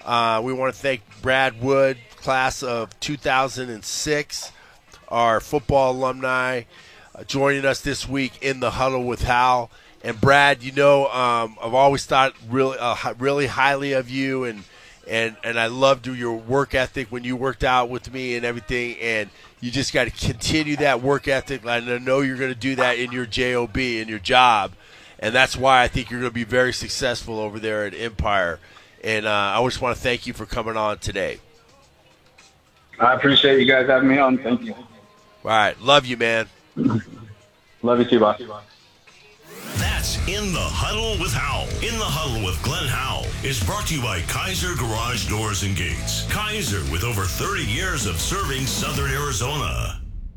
We want to thank Brad Wood, class of 2006, our football alumni, joining us this week in the Huddle with Hal. And Brad, I've always thought really highly of you, and I loved your work ethic when you worked out with me and everything. And you just got to continue that work ethic. I know you're going to do that in your job, in your job, and that's why I think you're going to be very successful over there at Empire. And I just want to thank you for coming on today. I appreciate you guys having me on. Thank you. All right, love you, man. Love you too, boss. That's In the Huddle with Hal. In the Huddle with Glenn Howell is brought to you by Kaiser Garage Doors and Gates. Kaiser, with over 30 years of serving Southern Arizona.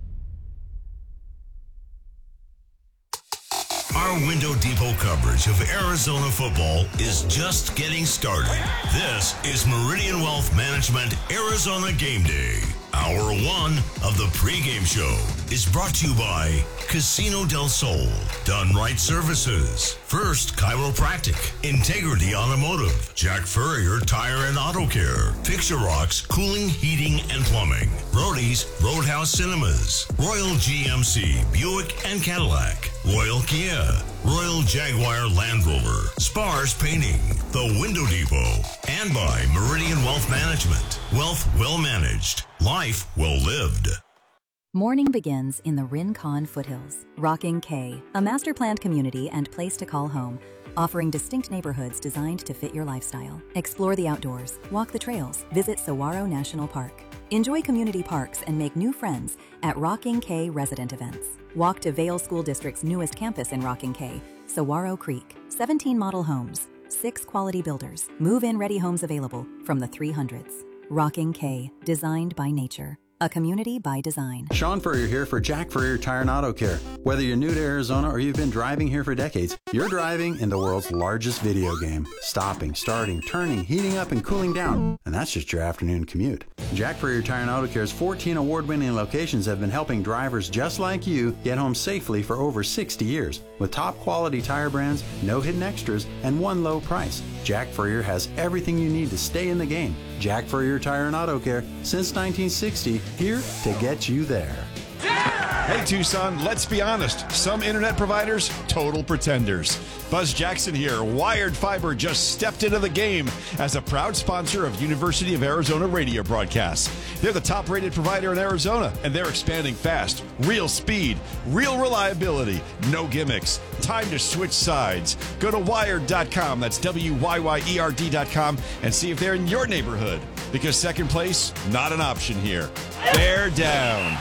Our Window Depot coverage of Arizona football is just getting started. This is Meridian Wealth Management Arizona Game Day. Hour one of the pregame show is brought to you by Casino del Sol, Done Right Services, First Chiropractic, Integrity Automotive, Jack Furrier Tire and Auto Care, Picture Rocks Cooling, Heating, and Plumbing, Brody's Roadhouse Cinemas, Royal GMC, Buick and Cadillac, Royal Kia, Royal Jaguar Land Rover, Spars Painting, The Window Depot, and by Meridian Wealth Management. Wealth well managed. Life well lived. Morning begins in the Rincon Foothills. Rocking K, a master-planned community and place to call home, offering distinct neighborhoods designed to fit your lifestyle. Explore the outdoors, walk the trails, visit Saguaro National Park. Enjoy community parks and make new friends at Rocking K resident events. Walk to Vail School District's newest campus in Rocking K, Saguaro Creek. 17 model homes, 6 quality builders, move-in ready homes available from the 300s. Rocking K, designed by nature. A community by design. Sean Furrier here for Jack Furrier Tire and Auto Care. Whether you're new to Arizona or you've been driving here for decades, you're driving in the world's largest video game. Stopping, starting, turning, heating up, and cooling down. And that's just your afternoon commute. Jack Furrier Tire and Auto Care's 14 award-winning locations have been helping drivers just like you get home safely for over 60 years. With top quality tire brands, no hidden extras, and one low price. Jack Furrier has everything you need to stay in the game. Jack Furrier Tire and Auto Care, since 1960, here to get you there. Hey Tucson, let's be honest. Some internet providers, total pretenders. Buzz Jackson here. Wired Fiber just stepped into the game as a proud sponsor of University of Arizona radio broadcasts. They're the top-rated provider in Arizona, and they're expanding fast. Real speed, real reliability, no gimmicks. Time to switch sides. Go to wired.com, that's WYYERD.com, and see if they're in your neighborhood. Because second place, not an option here. Bear down.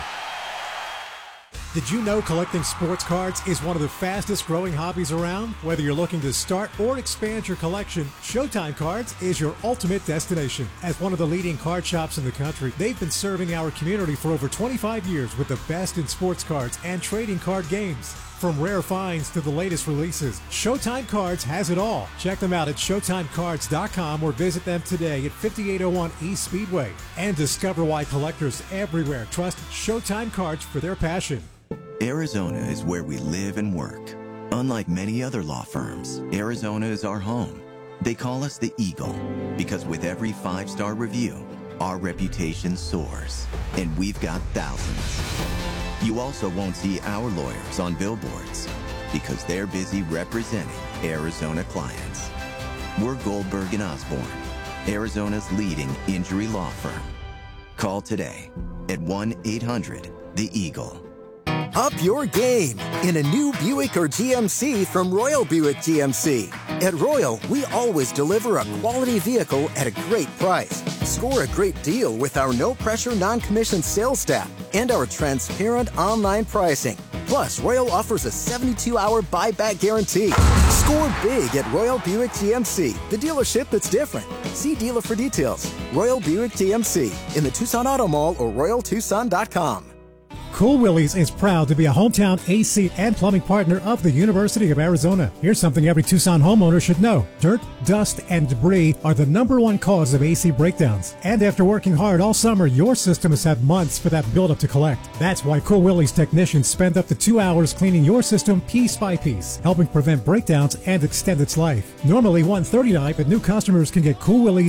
Did you know collecting sports cards is one of the fastest growing hobbies around? Whether you're looking to start or expand your collection, Showtime Cards is your ultimate destination. As one of the leading card shops in the country, they've been serving our community for over 25 years with the best in sports cards and trading card games. From rare finds to the latest releases, Showtime Cards has it all. Check them out at ShowtimeCards.com or visit them today at 5801 East Speedway. And discover why collectors everywhere trust Showtime Cards for their passion. Arizona is where we live and work. Unlike many other law firms, Arizona is our home. They call us the Eagle because with every 5-star review, our reputation soars, and we've got thousands. You also won't see our lawyers on billboards because they're busy representing Arizona clients. We're Goldberg and Osborne, Arizona's leading injury law firm. Call today at 1-800-THE-EAGLE. Up your game in a new Buick or GMC from Royal Buick GMC. At Royal, we always deliver a quality vehicle at a great price. Score a great deal with our no-pressure, non-commissioned sales staff and our transparent online pricing. Plus, Royal offers a 72-hour buyback guarantee. Score big at Royal Buick GMC, the dealership that's different. See dealer for details. Royal Buick GMC in the Tucson Auto Mall or RoyalTucson.com. Cool Willie's is proud to be a hometown AC and plumbing partner of the University of Arizona. Here's something every Tucson homeowner should know. Dirt, dust, and debris are the #1 cause of AC breakdowns. And after working hard all summer, your system has had months for that buildup to collect. That's why Cool Willie's technicians spend up to 2 hours cleaning your system piece by piece, helping prevent breakdowns and extend its life. Normally $139, but new customers can get Cool Willie's